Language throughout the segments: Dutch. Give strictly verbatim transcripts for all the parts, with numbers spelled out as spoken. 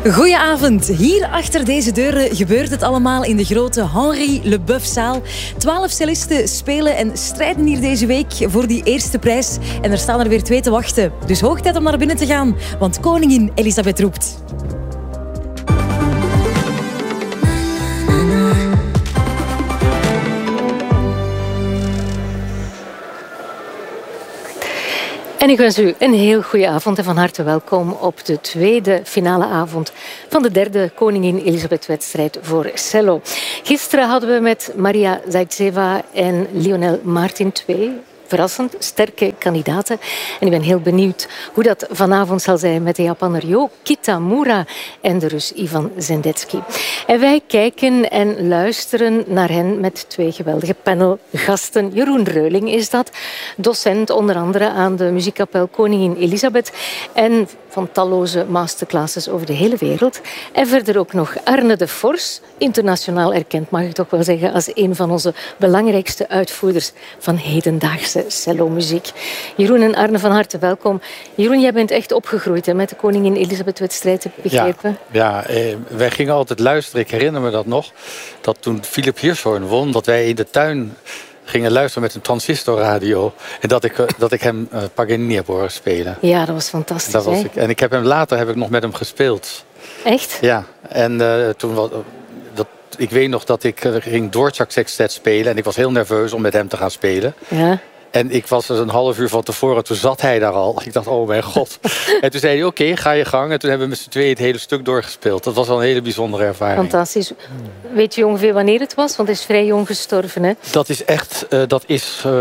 Goedenavond. Hier achter deze deuren gebeurt het allemaal in de grote Henri Leboeufzaal. Twaalf cellisten spelen en strijden hier deze week voor die eerste prijs. En er staan er weer twee te wachten. Dus hoog tijd om naar binnen te gaan, want koningin Elisabeth roept. En ik wens u een heel goede avond en van harte welkom op de tweede finale avond van de derde Koningin Elisabeth-wedstrijd voor cello. Gisteren hadden we met Maria Zaitseva en Lionel Martin twee verrassend sterke kandidaten. En ik ben heel benieuwd hoe dat vanavond zal zijn met de Japanner Jo Kitamura en de Rus Ivan Zendetsky. En wij kijken en luisteren naar hen met twee geweldige panelgasten. Jeroen Reuling is dat, docent onder andere aan de muziekkapel Koningin Elisabeth en van talloze masterclasses over de hele wereld. En verder ook nog Arne de Vors, internationaal erkend, mag ik toch wel zeggen, als een van onze belangrijkste uitvoerders van hedendaagse cello-muziek. Jeroen en Arne, van harte welkom. Jeroen, jij bent echt opgegroeid hè, met de Koningin Elisabeth-wedstrijd, heb ik begrepen? Ja, ja eh, wij gingen altijd luisteren. Ik herinner me dat nog, dat toen Philip Hirschhorn won, dat wij in de tuin gingen luisteren met een transistorradio. En dat ik, dat ik hem uh, Paganini heb horen spelen. Ja, dat was fantastisch. Dat was ik. En ik heb hem later heb ik nog met hem gespeeld. Echt? Ja. En uh, toen was... Dat, ik weet nog dat ik uh, ging Dvorak Sextet spelen. En ik was heel nerveus om met hem te gaan spelen. Ja. En ik was dus een half uur van tevoren, toen zat hij daar al. Ik dacht, oh mijn god. En toen zei hij, oké, okay, ga je gang. En toen hebben we met z'n tweeën het hele stuk doorgespeeld. Dat was wel een hele bijzondere ervaring. Fantastisch. Weet je ongeveer wanneer het was? Want hij is vrij jong gestorven, hè? Dat is echt, uh, dat is, uh,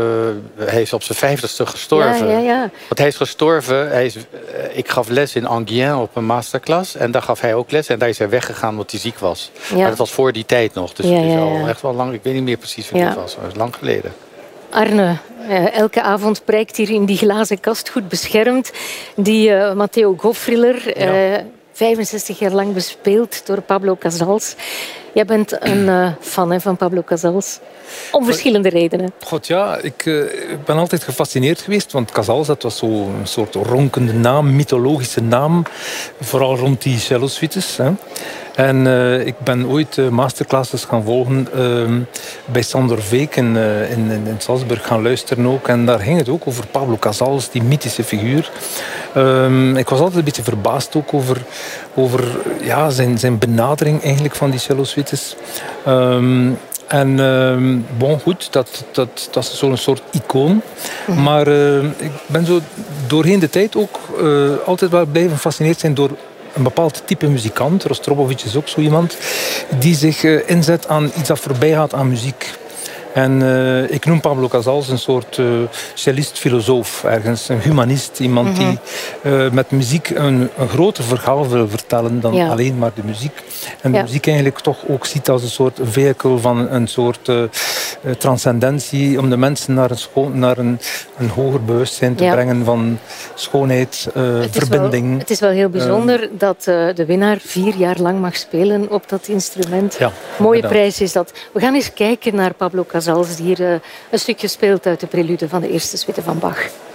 hij is op zijn vijftigste gestorven. Ja, ja, ja. Want hij is gestorven, hij is, uh, ik gaf les in Enghien op een masterclass. En daar gaf hij ook les. En daar is hij weggegaan omdat hij ziek was. Ja. Maar dat was voor die tijd nog. Dus ja, het is ja, al ja. echt wel lang, ik weet niet meer precies wanneer ja. het was. Maar het is lang geleden. Arne, elke avond prijkt hier in die glazen kast, goed beschermd. Die uh, Matteo Goffriller, ja. uh, vijfenzestig jaar lang bespeeld door Pablo Casals. Jij bent een uh, fan hè, van Pablo Casals. Om verschillende redenen. God ja, ik uh, ben altijd gefascineerd geweest. Want Casals, dat was zo'n soort ronkende naam, mythologische naam. Vooral rond die cello-suites. Hè. En uh, ik ben ooit uh, masterclasses gaan volgen uh, bij Sander Veek in, uh, in, in Salzburg gaan luisteren ook. En daar ging het ook over Pablo Casals, die mythische figuur. Uh, ik was altijd een beetje verbaasd ook over, over ja, zijn, zijn benadering eigenlijk van die cello-suites. Um, En uh, bon, goed, dat, dat, dat is zo'n soort icoon. Mm. Maar uh, ik ben zo doorheen de tijd ook uh, altijd wel blijven gefascineerd zijn door een bepaald type muzikant. Rostropovich is ook zo iemand die zich uh, inzet aan iets dat voorbij gaat aan muziek. En uh, ik noem Pablo Casals een soort uh, cellist-filosoof, ergens een humanist. Iemand mm-hmm. die uh, met muziek een, een groter verhaal wil vertellen dan ja. alleen maar de muziek. En de ja. muziek eigenlijk toch ook ziet als een soort vehicle van een soort uh, uh, transcendentie om de mensen naar een, schoon, naar een, een hoger bewustzijn te ja. brengen van schoonheid, uh, het verbinding. Wel, het is wel heel bijzonder uh, dat uh, de winnaar vier jaar lang mag spelen op dat instrument. Ja, Mooie inderdaad. prijs is dat. We gaan eens kijken naar Pablo Casals, die hier uh, een stukje speelt uit de prelude van de eerste suite van Bach.